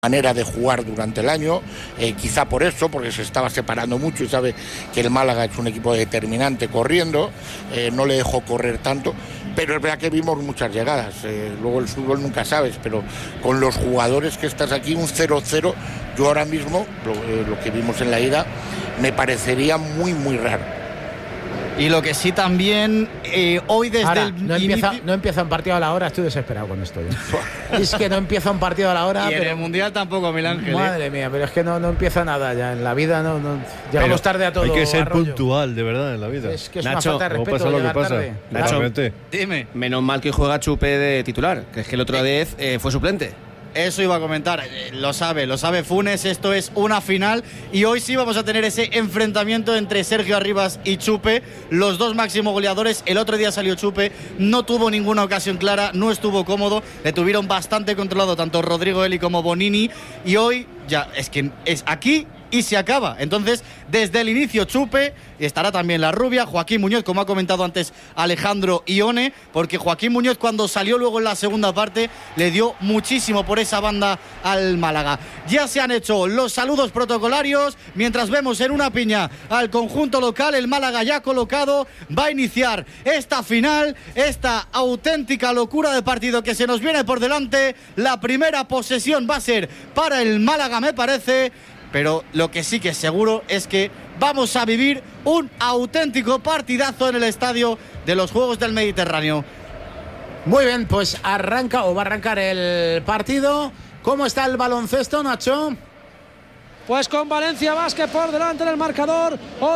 manera de jugar durante el año, quizá por eso, porque se estaba separando mucho y sabe que el Málaga es un equipo determinante corriendo, no le dejó correr tanto, pero es verdad que vimos muchas llegadas, luego el fútbol nunca sabes, pero con los jugadores que estás aquí, un 0-0, yo ahora mismo, lo que vimos en la ida, me parecería muy, muy raro. Y lo que sí también, hoy desde ahora, el no empieza un partido a la hora, estoy desesperado con esto. Es que no empieza un partido a la hora. Y en el Mundial tampoco, Miguel Ángel. Madre mía, pero es que no empieza nada ya. En la vida no llegamos tarde a todo. Hay que ser Arroyo. puntual, de verdad, en la vida. Es que es Nacho, una falta de respeto pasa lo que llegar pasa. tarde. Nacho, dime. menos mal que juega Chupe de titular, que es que el otro vez fue suplente. Eso iba a comentar, lo sabe Funes, esto es una final y hoy sí vamos a tener ese enfrentamiento entre Sergio Arribas y Chupe, los dos máximos goleadores. El otro día salió Chupe, no tuvo ninguna ocasión clara, no estuvo cómodo, le tuvieron bastante controlado tanto Rodrigo Eli como Bonini y hoy ya es que es aquí y se acaba. Entonces, desde el inicio Chupe, y estará también la rubia, Joaquín Muñoz, como ha comentado antes Alejandro Ione, porque Joaquín Muñoz cuando salió luego en la segunda parte le dio muchísimo por esa banda al Málaga. Ya se han hecho los saludos protocolarios, mientras vemos en una piña al conjunto local, el Málaga ya colocado, va a iniciar esta final, esta auténtica locura de partido que se nos viene por delante. La primera posesión va a ser para el Málaga, me parece. Pero lo que sí que es seguro es que vamos a vivir un auténtico partidazo en el estadio de los Juegos del Mediterráneo. Muy bien, pues arranca o va a arrancar el partido. ¿Cómo está el baloncesto, Nacho? Pues con Valencia Basket por delante del marcador,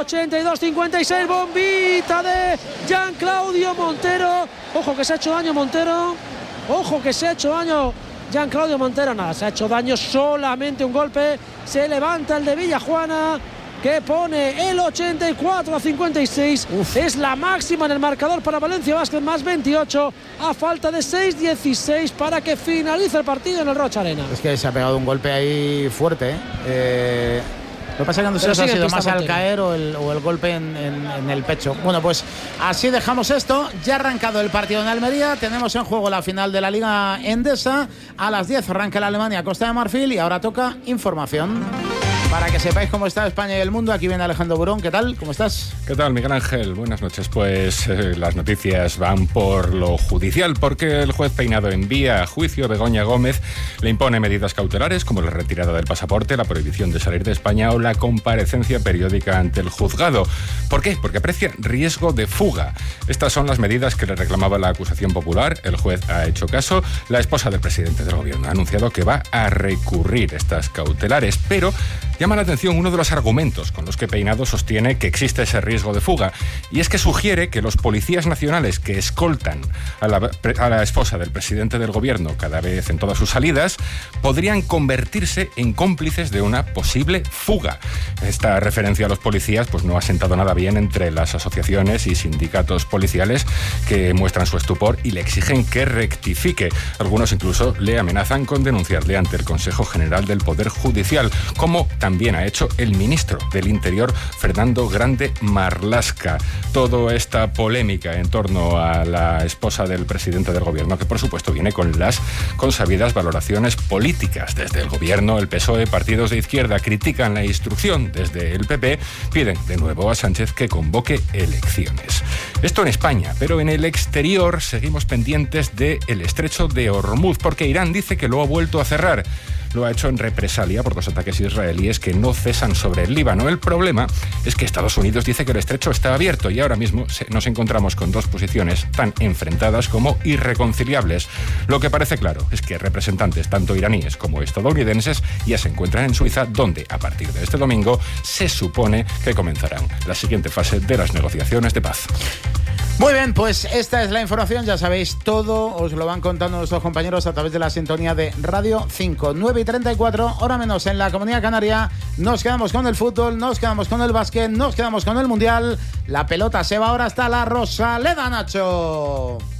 82-56, bombita de Gianclaudio Montero. Ojo que se ha hecho daño Montero, ojo que se ha hecho daño Gianclaudio Montero. Nada, se ha hecho daño, solamente un golpe. Se levanta el de Villajuana, que pone el 84-56. Es la máxima en el marcador para Valencia Basket, más 28, a falta de 6-16 para que finalice el partido en el Rocha Arena. Es que se ha pegado un golpe ahí fuerte, Lo que pasa es que no sé si ha sido más al caer o el golpe en el pecho. Bueno, pues así dejamos esto. Ya ha arrancado el partido en Almería. Tenemos en juego la final de la Liga Endesa. A las 10 arranca la Alemania Costa de Marfil y ahora toca información. Para que sepáis cómo está España y el mundo, aquí viene Alejandro Burón. ¿Qué tal? ¿Cómo estás? ¿Qué tal, Miguel Ángel? Buenas noches. Pues las noticias van por lo judicial, porque el juez Peinado envía a juicio a Begoña Gómez, le impone medidas cautelares como la retirada del pasaporte, la prohibición de salir de España o la comparecencia periódica ante el juzgado. ¿Por qué? Porque aprecia riesgo de fuga. Estas son las medidas que le reclamaba la acusación popular. El juez ha hecho caso. La esposa del presidente del gobierno ha anunciado que va a recurrir estas cautelares, pero llama la atención uno de los argumentos con los que Peinado sostiene que existe ese riesgo de fuga, y es que sugiere que los policías nacionales que escoltan a la esposa del presidente del gobierno cada vez en todas sus salidas podrían convertirse en cómplices de una posible fuga. Esta referencia a los policías pues no ha sentado nada bien entre las asociaciones y sindicatos policiales, que muestran su estupor y le exigen que rectifique. Algunos incluso le amenazan con denunciarle ante el Consejo General del Poder Judicial, como también ha hecho el ministro del Interior, Fernando Grande Marlaska. Toda esta polémica en torno a la esposa del presidente del gobierno, que por supuesto viene con las consabidas valoraciones políticas. Desde el gobierno, el PSOE, partidos de izquierda critican la instrucción. Desde el PP piden de nuevo a Sánchez que convoque elecciones. Esto en España, pero en el exterior seguimos pendientes del estrecho de Hormuz, porque Irán dice que lo ha vuelto a cerrar. Lo ha hecho en represalia por los ataques israelíes que no cesan sobre el Líbano. El problema es que Estados Unidos dice que el estrecho está abierto y ahora mismo nos encontramos con dos posiciones tan enfrentadas como irreconciliables. Lo que parece claro es que representantes tanto iraníes como estadounidenses ya se encuentran en Suiza, donde a partir de este domingo se supone que comenzarán la siguiente fase de las negociaciones de paz. Muy bien, pues esta es la información, ya sabéis todo, os lo van contando nuestros compañeros a través de la sintonía de Radio 5, 9:34, hora menos en la Comunidad Canaria. Nos quedamos con el fútbol, nos quedamos con el básquet, nos quedamos con el Mundial. La pelota se va ahora hasta la Rosaleda, Nacho.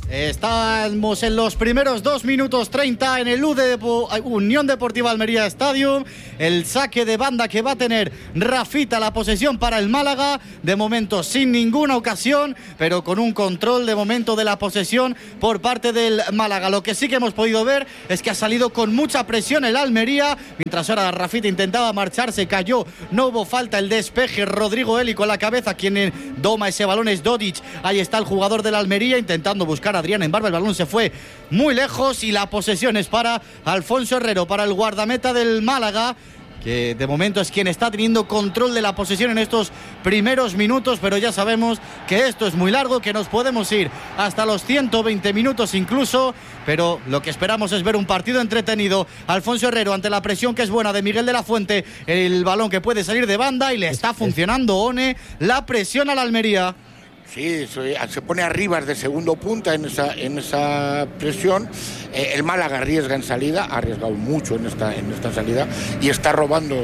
Estamos en los primeros 2 minutos 30 en el Unión Deportiva Almería Stadium. El saque de banda que va a tener Rafita, la posesión para el Málaga. De momento sin ninguna ocasión, pero con un control de momento de la posesión por parte del Málaga. Lo que sí que hemos podido ver es que ha salido con mucha presión el Almería. Mientras ahora Rafita intentaba marcharse, cayó, no hubo falta, el despeje. Rodrigo Eli con la cabeza, quien doma ese balón es Dodic. Ahí está el jugador del Almería intentando buscar a Adrián en Barba. El balón se fue muy lejos y la posesión es para Alfonso Herrero, para el guardameta del Málaga, que de momento es quien está teniendo control de la posesión en estos primeros minutos, pero ya sabemos que esto es muy largo, que nos podemos ir hasta los 120 minutos incluso, pero lo que esperamos es ver un partido entretenido. Alfonso Herrero ante la presión que es buena de Miguel de la Fuente, el balón que puede salir de banda y le está funcionando One, la presión a la Almería. Sí, se pone arriba de segundo punta en esa presión. El Málaga arriesga en salida, ha arriesgado mucho en esta salida y está robando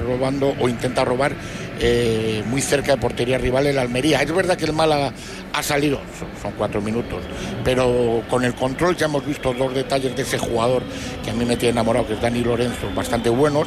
o intenta robar muy cerca de portería rival el Almería. Es verdad que el Málaga ha salido, son 4 minutos, pero con el control ya hemos visto 2 detalles de ese jugador que a mí me tiene enamorado, que es Dani Lorenzo, bastante buenos,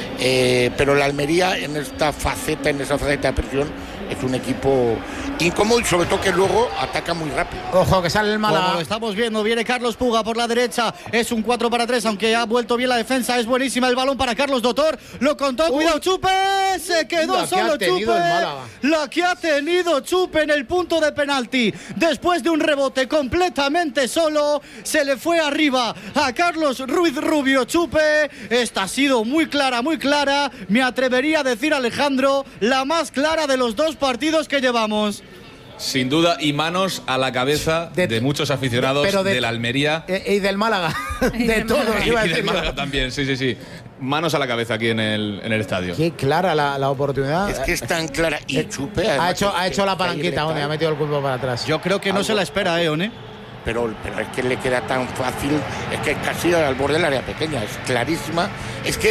pero el Almería en esa faceta de presión es un equipo incómodo y sobre todo que luego ataca muy rápido. Ojo que sale el Málaga. Como lo estamos viendo, viene Carlos Puga por la derecha, es un 4-3, aunque ha vuelto bien la defensa, es buenísima el balón para Carlos Dotor, lo contó, cuidado Chupe, se quedó solo Chupe, la que ha tenido Chupe en el punto de penalti, después de un rebote completamente solo, se le fue arriba a Carlos Ruiz Rubio. Chupe, esta ha sido muy clara, me atrevería a decir, Alejandro, la más clara de los 2 partidos que llevamos. Sin duda, y manos a la cabeza de muchos aficionados del Almería. Y del Málaga. De todos. Y del Málaga también, sí. Manos a la cabeza aquí en el estadio. Qué clara la oportunidad. Es que es tan clara. Y Chupe ha hecho la palanquita, One, ha metido el cuerpo para atrás. Yo creo que no se la espera, One. Pero es que le queda tan fácil, es que casi al borde del área pequeña, es clarísima. Es que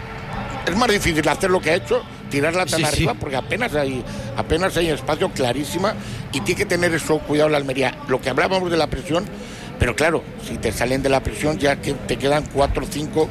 es más difícil hacer lo que ha hecho, tirarla tan arriba, porque apenas hay espacio, clarísima, y tiene que tener eso cuidado la Almería. Lo que hablábamos de la presión, pero claro, si te salen de la presión ya que te quedan 4, 5,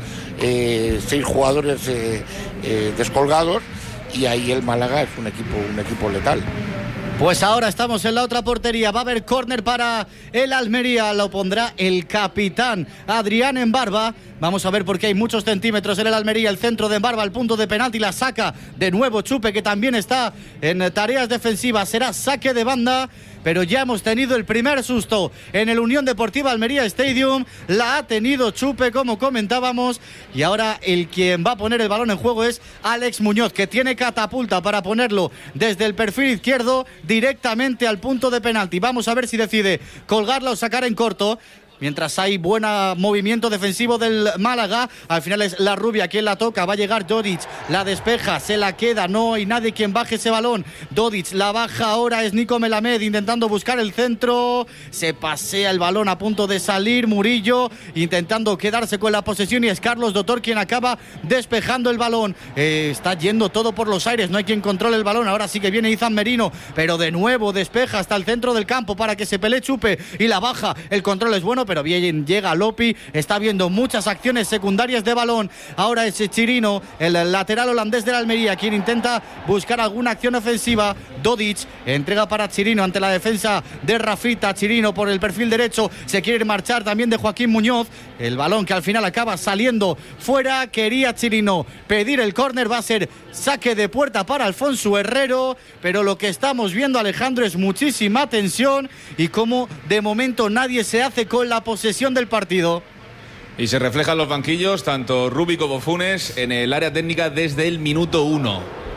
6 jugadores descolgados, y ahí el Málaga es un equipo letal. Pues ahora estamos en la otra portería, va a haber córner para el Almería, lo pondrá el capitán Adrián en Barba. Vamos a ver porque hay muchos centímetros en el Almería, el centro de Barba, el punto de penalti, la saca de nuevo Chupe, que también está en tareas defensivas, será saque de banda. Pero ya hemos tenido el primer susto en el Unión Deportiva Almería Stadium, la ha tenido Chupe, como comentábamos, y ahora quien va a poner el balón en juego es Alex Muñoz, que tiene catapulta para ponerlo desde el perfil izquierdo directamente al punto de penalti. Vamos a ver si decide colgarla o sacar en corto. Mientras hay buen movimiento defensivo del Málaga, al final es la Rubia quien la toca, va a llegar Dodic, la despeja, se la queda, no hay nadie quien baje ese balón. Dodic la baja ahora, es Nico Melamed intentando buscar el centro, se pasea el balón a punto de salir, Murillo intentando quedarse con la posesión y es Carlos Dotor quien acaba despejando el balón. Está yendo todo por los aires, no hay quien controle el balón, ahora sí que viene Izan Merino, pero de nuevo despeja hasta el centro del campo para que se pelee Chupe y la baja, el control es bueno, pero bien llega Lopi, está viendo muchas acciones secundarias de balón. Ahora es Chirino, el lateral holandés de la Almería, quien intenta buscar alguna acción ofensiva. Dodic entrega para Chirino ante la defensa de Rafita. Chirino por el perfil derecho, se quiere marchar también de Joaquín Muñoz. El balón que al final acaba saliendo fuera. Quería Chirino pedir el córner, va a ser saque de puerta para Alfonso Herrero, pero lo que estamos viendo, Alejandro, es muchísima tensión y como de momento nadie se hace con la posesión del partido. Y se reflejan los banquillos, tanto Rubi como Funes, en el área técnica desde el minuto 1.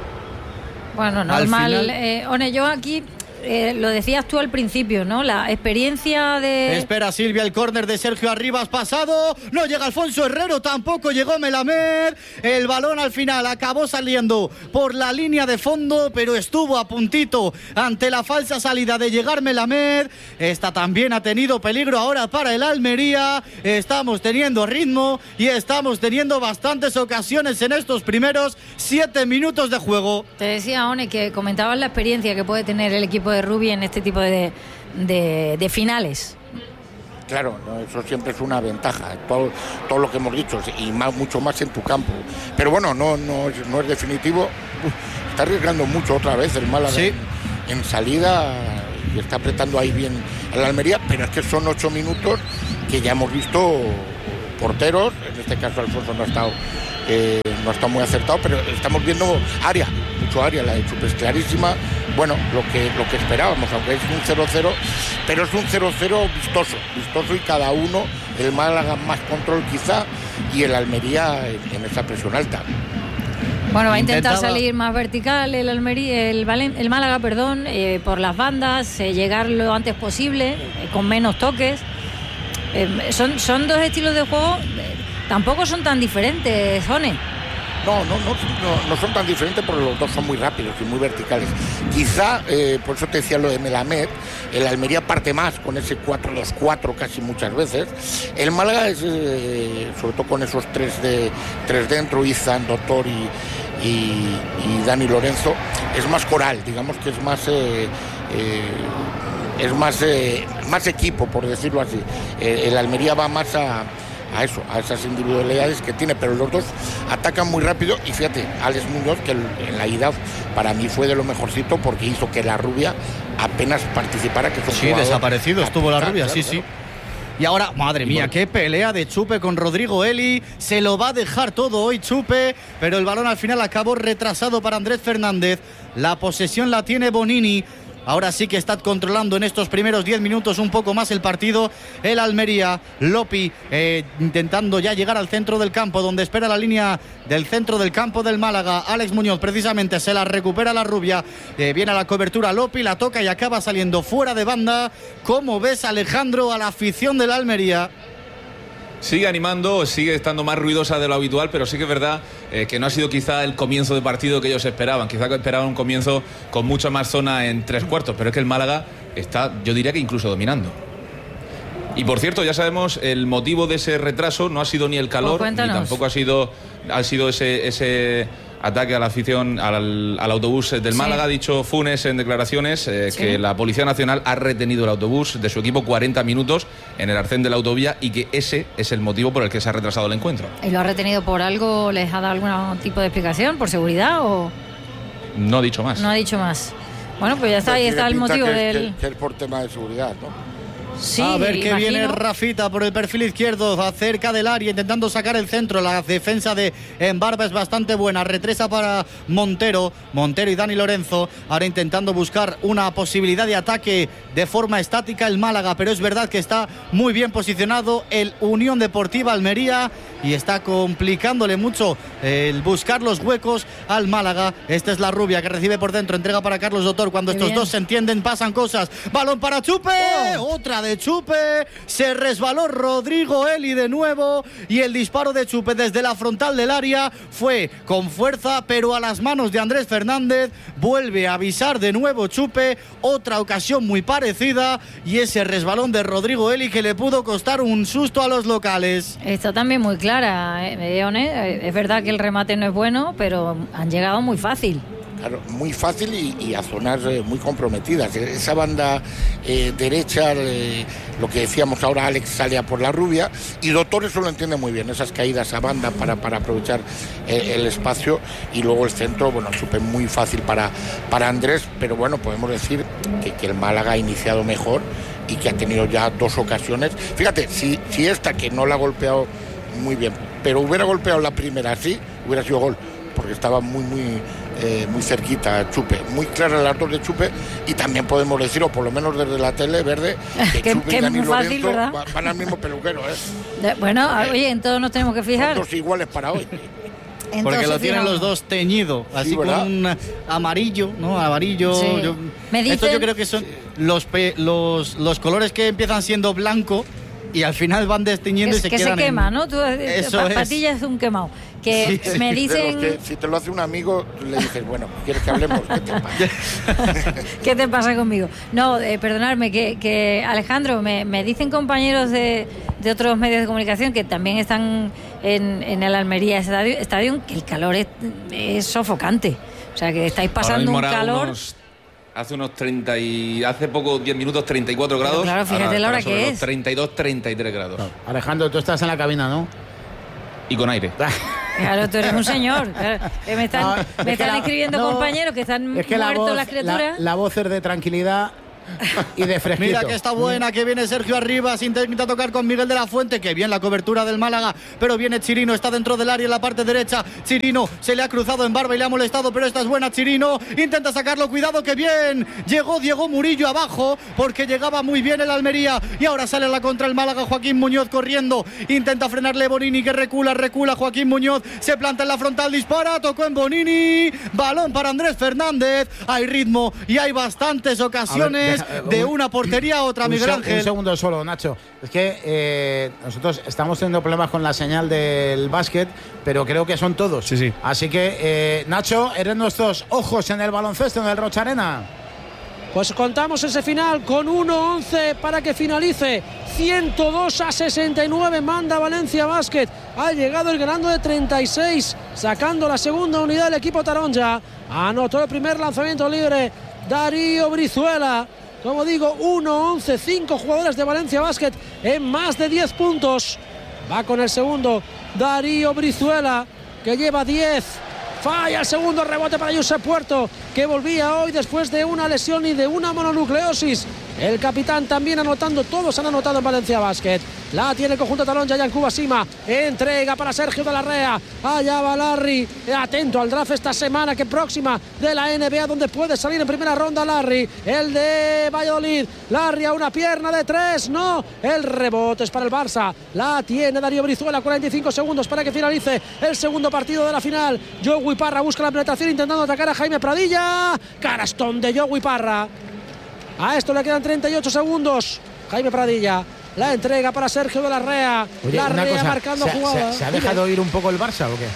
Bueno, normal. One, yo aquí lo decías tú al principio, ¿no? La experiencia de... Espera Silvia, el córner de Sergio Arribas pasado, no llega Alfonso Herrero, tampoco llegó Melamed, el balón al final acabó saliendo por la línea de fondo, pero estuvo a puntito ante la falsa salida de llegar Melamed. Esta también ha tenido peligro ahora para el Almería, estamos teniendo ritmo y estamos teniendo bastantes ocasiones en estos primeros 7 minutos de juego. Te decía, One, que comentabas la experiencia que puede tener el equipo de Rubi en este tipo de finales. Claro, ¿no? Eso siempre es una ventaja, todo lo que hemos dicho, y mucho más en tu campo. Pero bueno, no es definitivo. Está arriesgando mucho otra vez el Málaga en salida y está apretando ahí bien a la Almería, pero es que son 8 minutos que ya hemos visto porteros, en este caso Alfonso no ha estado muy acertado, pero estamos viendo mucho área, la de Chupe es clarísima. Bueno, lo que esperábamos, aunque es un 0-0, pero es un 0-0 vistoso y cada uno, el Málaga más control quizá y el Almería en esa presión alta. Bueno, va a intentar salir más vertical el Málaga, por las bandas, llegar lo antes posible, con menos toques. Son dos estilos de juego, tampoco son tan diferentes, Jone. No son tan diferentes porque los dos son muy rápidos y muy verticales. Quizá, por eso te decía lo de Melamed, el Almería parte más con ese 4-2-4 casi muchas veces. El Málaga es, sobre todo con esos tres dentro, Izan, Doctor y Dani Lorenzo, es más coral, digamos que es más equipo, por decirlo así. El Almería va más a esas individualidades que tiene, pero los dos atacan muy rápido. Y fíjate, Alex Muñoz, que en la ida para mí fue de lo mejorcito porque hizo que la Rubia apenas participara, que sí, desaparecido estuvo la Rubia, claro, sí. Y ahora, madre mía, qué pelea de Chupe con Rodrigo Eli. Se lo va a dejar todo hoy Chupe, pero el balón al final acabó retrasado para Andrés Fernández. La posesión la tiene Bonini. Ahora sí que está controlando en estos primeros 10 minutos un poco más el partido el Almería. Lopi intentando ya llegar al centro del campo, donde espera la línea del centro del campo del Málaga. Alex Muñoz precisamente se la recupera la Rubia. Viene a la cobertura Lopi, la toca y acaba saliendo fuera de banda. ¿Cómo ves, Alejandro, a la afición del Almería? Sigue animando, sigue estando más ruidosa de lo habitual, pero sí que es verdad que no ha sido quizá el comienzo de partido que ellos esperaban. Quizá esperaban un comienzo con mucha más zona en 3/4, pero es que el Málaga está, yo diría que incluso dominando. Y por cierto, ya sabemos el motivo de ese retraso, no ha sido ni el calor, ni tampoco ha sido ese ataque a la afición al autobús del Málaga. Ha dicho Funes en declaraciones que la Policía Nacional ha retenido el autobús de su equipo 40 minutos en el arcén de la autovía y que ese es el motivo por el que se ha retrasado el encuentro. ¿Y lo ha retenido por algo? ¿Les ha dado algún tipo de explicación? ¿Por seguridad o...? No ha dicho más. No ha dicho más. Bueno, pues ya está, ahí está el motivo que es por tema de seguridad, ¿no? Sí, a ver que viene Rafita por el perfil izquierdo, cerca del área, intentando sacar el centro. La defensa de Embarba es bastante buena. Retresa para Montero y Dani Lorenzo. Ahora intentando buscar una posibilidad de ataque de forma estática el Málaga, pero es verdad que está muy bien posicionado el Unión Deportiva Almería y está complicándole mucho el buscar los huecos al Málaga. Esta es la Rubia que recibe por dentro, entrega para Carlos Doctor. Cuando estos dos se entienden pasan cosas. Balón para Chupe, otra de Chupe, se resbaló Rodrigo Eli de nuevo y el disparo de Chupe desde la frontal del área fue con fuerza, pero a las manos de Andrés Fernández. Vuelve a avisar de nuevo Chupe, otra ocasión muy parecida, y ese resbalón de Rodrigo Eli que le pudo costar un susto a los locales. Está también muy clara, es verdad que el remate no es bueno, pero han llegado muy fácil. Claro, muy fácil y a zonas muy comprometidas. Esa banda derecha, lo que decíamos ahora, Alex sale a por la Rubia y Doctor eso lo entiende muy bien, esas caídas a banda para aprovechar el espacio, y luego el centro, bueno, súper muy fácil para Andrés, pero bueno, podemos decir que el Málaga ha iniciado mejor y que ha tenido ya dos ocasiones. Fíjate, si esta que no la ha golpeado muy bien, pero hubiera golpeado la primera así, hubiera sido gol, porque estaba muy cerquita Chupe, muy clara las dos de Chupe, y también podemos decir, o por lo menos desde la tele verde, que Chupe y Dani Lorenzo van al mismo peluquero, Bueno, oye, en todo nos tenemos que fijar. Son dos iguales para hoy. Entonces, porque lo tienen los dos teñido, así sí, con un amarillo, ¿no? Amarillo. Sí. Esto yo creo que son los colores que empiezan siendo blanco y al final van desteñiendo y se quedan. Que se quema, ¿no? Patilla es un quemado. Que sí, me dicen... si te lo hace un amigo, le dices, bueno, ¿quieres que hablemos? ¿Qué te pasa? ¿Qué te pasa conmigo? No, perdonadme, que Alejandro, me dicen compañeros de otros medios de comunicación que también están en el Almería Estadio, que el calor es sofocante. O sea, que estáis pasando un calor... Hace unos 30 y hace poco 10 minutos 34 grados. Pero claro, fíjate la hora que es. 32, 33 grados. No. Alejandro, tú estás en la cabina, ¿no? Y con aire. Claro, tú eres un señor. Claro. Me están escribiendo compañeros que están muertos las criaturas. La voz es de tranquilidad y de fresquito. Mira que está buena, que viene Sergio Arribas, intenta tocar con Miguel de la Fuente, que bien la cobertura del Málaga, pero viene Chirino, está dentro del área en la parte derecha. Chirino se le ha cruzado en barba y le ha molestado, pero esta es buena. Chirino intenta sacarlo, cuidado que bien. Llegó Diego Murillo abajo, porque llegaba muy bien el Almería, y ahora sale a la contra el Málaga. Joaquín Muñoz corriendo, intenta frenarle Bonini, que recula Joaquín Muñoz, se planta en la frontal, dispara, tocó en Bonini, balón para Andrés Fernández. Hay ritmo y hay bastantes ocasiones de una portería a otra, Miguel Ángel. Un segundo solo, Nacho. Es que nosotros estamos teniendo problemas con la señal del básquet, pero creo que son todos. Sí. Así que, Nacho, eres nuestros ojos en el baloncesto, en el Rocha Arena. Pues contamos ese final con 1-11 para que finalice. 102-69 manda Valencia Basket. Ha llegado el ganando de 36, sacando la segunda unidad del equipo taronja. Anotó el primer lanzamiento libre Darío Brizuela. Como digo, 1-11, 5 jugadores de Valencia Basket en más de 10 puntos. Va con el segundo Darío Brizuela, que lleva 10. Falla el segundo rebote para Josep Puerto, que volvía hoy después de una lesión y de una mononucleosis. El capitán también anotando, todos han anotado en Valencia Basket. La tiene el conjunto Taronja, Yankuba Sima. Entrega para Sergio de la Rea. Allá va Larry. Atento al draft esta semana que próxima de la NBA, donde puede salir en primera ronda Larry. El de Valladolid. Larry a una pierna de 3. No. El rebote es para el Barça. La tiene Darío Brizuela. 45 segundos para que finalice el segundo partido de la final. Joey Parra busca la penetración intentando atacar a Jaime Pradilla. Canastón de Joey Parra. A esto le quedan 38 segundos. Jaime Pradilla. La entrega para Sergio de la Rea. Oye, la Rea marcando jugada. ¿Se ha dejado ir un poco el Barça o qué?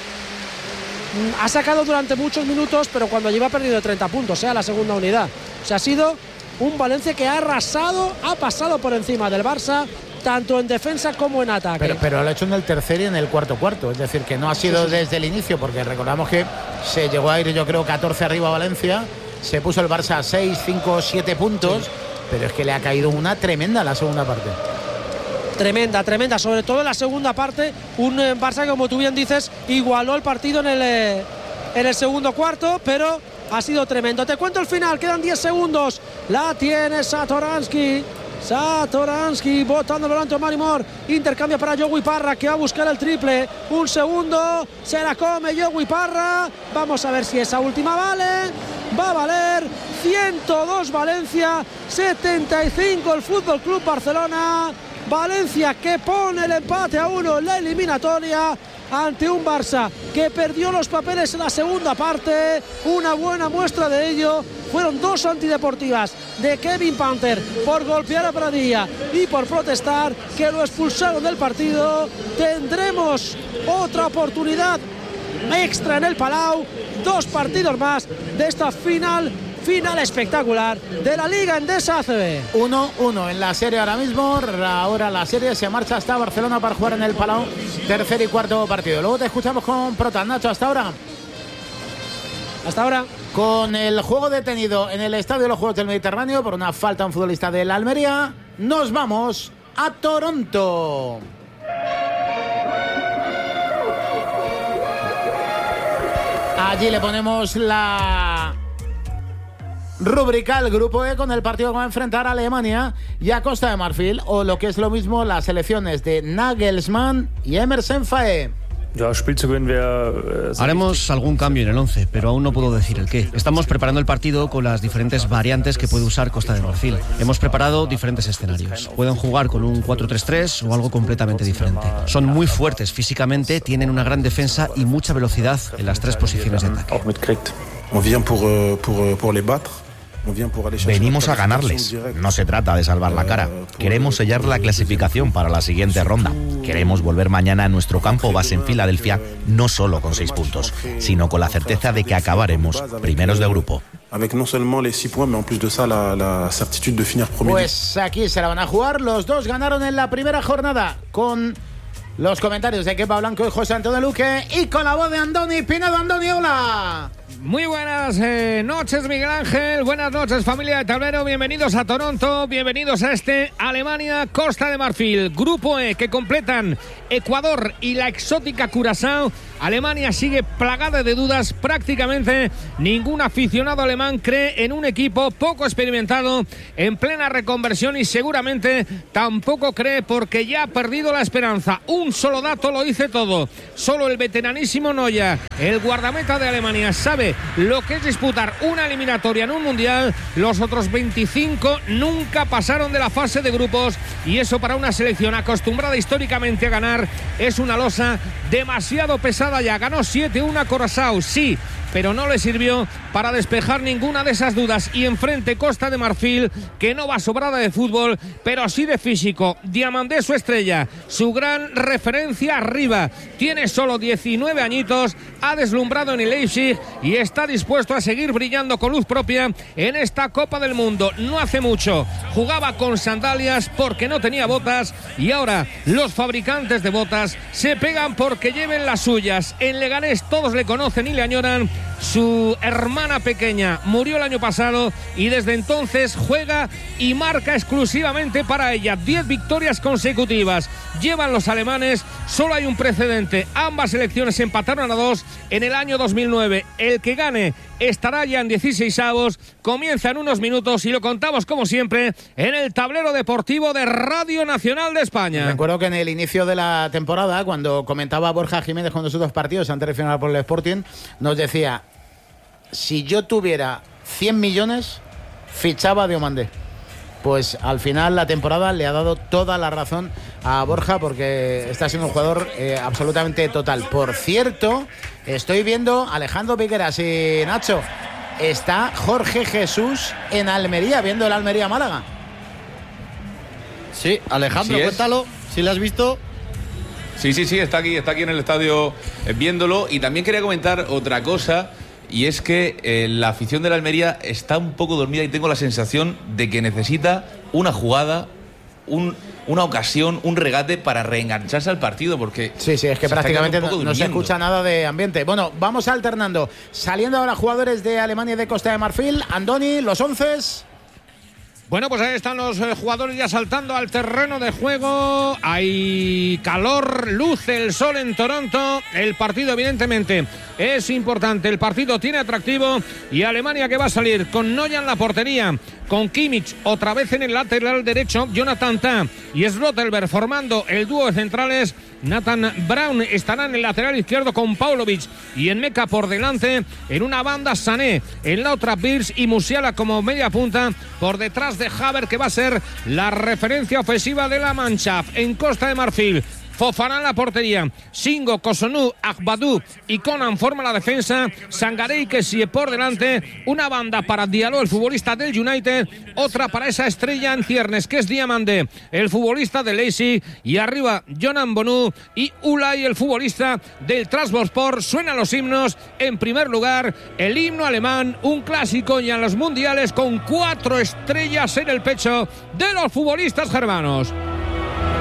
Ha sacado durante muchos minutos, pero cuando lleva perdido de 30 puntos, la segunda unidad. O sea, ha sido un Valencia que ha arrasado, ha pasado por encima del Barça, tanto en defensa como en ataque. Pero lo ha hecho en el tercer y en el cuarto. Es decir, que no ha sido desde el inicio, porque recordamos que se llegó a ir, yo creo, 14 arriba a Valencia. Se puso el Barça a 6, 5, 7 puntos. Sí. Pero es que le ha caído una tremenda la segunda parte. Tremenda, sobre todo en la segunda parte. Un Barça que, como tú bien dices, igualó el partido en el segundo cuarto, pero ha sido tremendo. Te cuento el final, quedan 10 segundos. La tiene Satoransky, botando volante Mari Moore. Intercambio para Joey Parra, que va a buscar el triple. Un segundo, se la come Joey Parra. Vamos a ver si esa última vale. Va a valer. 102 Valencia, 75 el Fútbol Club Barcelona. Valencia que pone el empate a 1 en la eliminatoria ante un Barça que perdió los papeles en la segunda parte. Una buena muestra de ello fueron dos antideportivas de Kevin Panther por golpear a Pradilla y por protestar, que lo expulsaron del partido. Tendremos otra oportunidad extra en el Palau, 2 partidos más de esta final espectacular de la Liga Endesa ACB. 1-1 en la serie ahora mismo. Ahora la serie se marcha hasta Barcelona para jugar en el Palau, tercer y cuarto partido. Luego te escuchamos con Prota. Nacho, hasta ahora. Con el juego detenido en el Estadio de los Juegos del Mediterráneo por una falta a un futbolista del Almería, nos vamos a Toronto. Allí le ponemos la rúbrica al grupo E con el partido que va a enfrentar a Alemania y a Costa de Marfil, o lo que es lo mismo, las selecciones de Nagelsmann y Emerson Faé. Haremos algún cambio en el 11, pero aún no puedo decir el qué. Estamos preparando el partido con las diferentes variantes que puede usar Costa de Marfil. Hemos preparado diferentes escenarios. Pueden jugar con un 4-3-3 o algo completamente diferente. Son muy fuertes físicamente, tienen una gran defensa y mucha velocidad en las 3 posiciones de ataque. Venimos a ganarles. No se trata de salvar la cara. Queremos sellar la clasificación para la siguiente ronda. Queremos volver mañana a nuestro campo base en Filadelfia, no solo con 6 puntos, sino con la certeza de que acabaremos primeros de grupo. Pues aquí se la van a jugar. Los dos ganaron en la primera jornada, con los comentarios de Kepa Blanco y José Antonio Luque y con la voz de Andoni Pinedo. Andoni, hola. Muy buenas noches, Miguel Ángel. Buenas noches, familia de Tablero. Bienvenidos a Toronto. Bienvenidos a este Alemania-Costa de Marfil. Grupo E que completan Ecuador y la exótica Curazao. Alemania sigue plagada de dudas. Prácticamente ningún aficionado alemán cree en un equipo poco experimentado, en plena reconversión, y seguramente tampoco cree porque ya ha perdido la esperanza. Un solo dato lo dice todo. Solo el veteranísimo Neuer, el guardameta de Alemania, sabe lo que es disputar una eliminatoria en un mundial. Los otros 25 nunca pasaron de la fase de grupos, y eso para una selección acostumbrada históricamente a ganar es una losa demasiado pesada ya. Ganó 7-1 a Curazao, sí, pero no le sirvió para despejar ninguna de esas dudas. Y enfrente Costa de Marfil, que no va sobrada de fútbol, pero sí de físico. Diamandé, su estrella, su gran referencia arriba. Tiene solo 19 añitos, ha deslumbrado en el Leipzig y está dispuesto a seguir brillando con luz propia en esta Copa del Mundo. No hace mucho jugaba con sandalias porque no tenía botas, y ahora los fabricantes de botas se pegan porque lleven las suyas. En Leganés todos le conocen y le añoran. Su hermana pequeña murió el año pasado y desde entonces juega y marca exclusivamente para ella. 10 victorias consecutivas llevan los alemanes. Solo hay un precedente: ambas selecciones empataron a 2 en el año 2009. El que gane estará ya en 16avos. Comienza en unos minutos y lo contamos como siempre en el tablero deportivo de Radio Nacional de España. Recuerdo que en el inicio de la temporada, cuando comentaba Borja Jiménez con nosotros partidos antes de final por el Sporting, nos decía: si yo tuviera 100 millones, fichaba a Diomandé. Pues al final la temporada le ha dado toda la razón a Borja, porque está siendo un jugador absolutamente total. Por cierto, estoy viendo Alejandro Piqueras y Nacho. Está Jorge Jesús en Almería, viendo el Almería-Málaga. Sí, Alejandro, cuéntalo, si lo has visto. Sí, está aquí en el estadio viéndolo. Y también quería comentar otra cosa, y es que la afición de la Almería está un poco dormida y tengo la sensación de que necesita una jugada, una ocasión, un regate para reengancharse al partido, porque sí, es que prácticamente no se escucha nada de ambiente. Bueno, vamos alternando. Saliendo ahora jugadores de Alemania y de Costa de Marfil. Andoni, los 11. Bueno, pues ahí están los jugadores ya saltando al terreno de juego. Hay calor, luce el sol en Toronto. El partido evidentemente es importante. El partido tiene atractivo, y Alemania que va a salir con Neuer en la portería, con Kimmich otra vez en el lateral derecho, Jonathan Tah y Schlotterbeck formando el dúo de centrales. Nathan Brown estará en el lateral izquierdo con Paulovic y Enmeka por delante. En una banda Sané, en la otra Birch y Musiala como media punta, por detrás de Havertz, que va a ser la referencia ofensiva de la Mannschaft. En Costa de Marfil, Fofana en la portería, Singo, Kosunu, Agbadou y Conan forma la defensa. Sangaré y Kessie por delante. Una banda para Diallo, el futbolista del United, otra para esa estrella en ciernes que es Diamandé, el futbolista del Leipzig, y arriba Jonan Bonu y Ulay, el futbolista del Trabzonspor. Suenan los himnos. En primer lugar, el himno alemán, un clásico ya en los mundiales, con 4 estrellas en el pecho de los futbolistas germanos.